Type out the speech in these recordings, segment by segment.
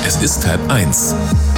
Es ist 12:30.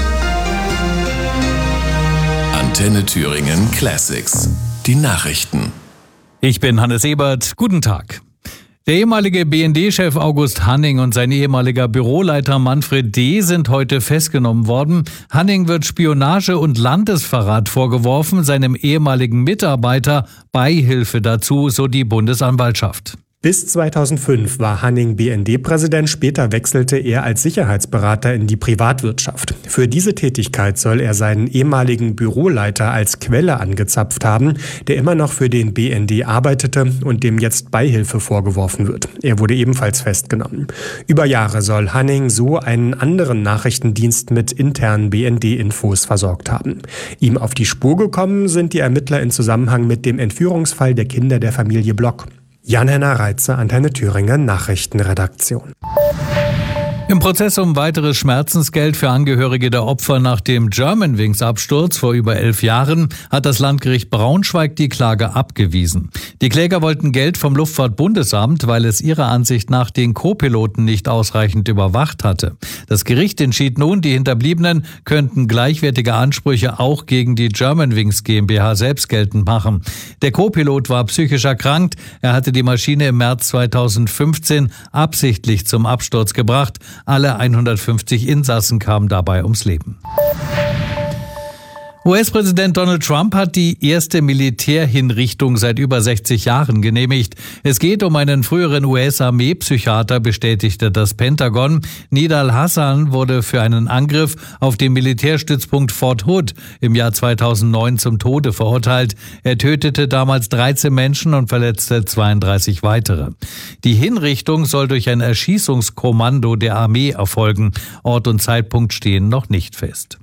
Antenne Thüringen Classics. Die Nachrichten. Ich bin Hannes Ebert. Guten Tag. Der ehemalige BND-Chef August Hanning und sein ehemaliger Büroleiter Manfred D. sind heute festgenommen worden. Hanning wird Spionage und Landesverrat vorgeworfen, seinem ehemaligen Mitarbeiter Beihilfe dazu, so die Bundesanwaltschaft. Bis 2005 war Hanning BND-Präsident, später wechselte er als Sicherheitsberater in die Privatwirtschaft. Für diese Tätigkeit soll er seinen ehemaligen Büroleiter als Quelle angezapft haben, der immer noch für den BND arbeitete und dem jetzt Beihilfe vorgeworfen wird. Er wurde ebenfalls festgenommen. Über Jahre soll Hanning so einen anderen Nachrichtendienst mit internen BND-Infos versorgt haben. Ihm auf die Spur gekommen sind die Ermittler in Zusammenhang mit dem Entführungsfall der Kinder der Familie Block. Jan-Henner Reitze, Antenne Thüringen, Nachrichtenredaktion. Im Prozess um weiteres Schmerzensgeld für Angehörige der Opfer nach dem Germanwings-Absturz vor über 11 Jahren hat das Landgericht Braunschweig die Klage abgewiesen. Die Kläger wollten Geld vom Luftfahrtbundesamt, weil es ihrer Ansicht nach den Co-Piloten nicht ausreichend überwacht hatte. Das Gericht entschied nun, die Hinterbliebenen könnten gleichwertige Ansprüche auch gegen die Germanwings GmbH selbst geltend machen. Der Co-Pilot war psychisch erkrankt. Er hatte die Maschine im März 2015 absichtlich zum Absturz gebracht. Alle 150 Insassen kamen dabei ums Leben. US-Präsident Donald Trump hat die erste Militärhinrichtung seit über 60 Jahren genehmigt. Es geht um einen früheren US-Armeepsychiater, bestätigte das Pentagon. Nidal Hasan wurde für einen Angriff auf den Militärstützpunkt Fort Hood im Jahr 2009 zum Tode verurteilt. Er tötete damals 13 Menschen und verletzte 32 weitere. Die Hinrichtung soll durch ein Erschießungskommando der Armee erfolgen. Ort und Zeitpunkt stehen noch nicht fest.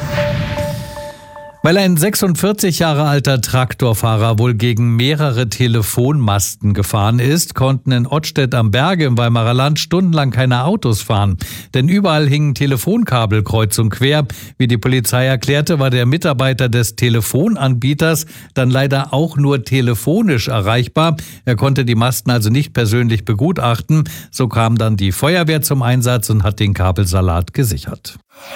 Weil ein 46 Jahre alter Traktorfahrer wohl gegen mehrere Telefonmasten gefahren ist, konnten in Ottstedt am Berge im Weimarer Land stundenlang keine Autos fahren. Denn überall hingen Telefonkabel kreuz und quer. Wie die Polizei erklärte, war der Mitarbeiter des Telefonanbieters dann leider auch nur telefonisch erreichbar. Er konnte die Masten also nicht persönlich begutachten. So kam dann die Feuerwehr zum Einsatz und hat den Kabelsalat gesichert.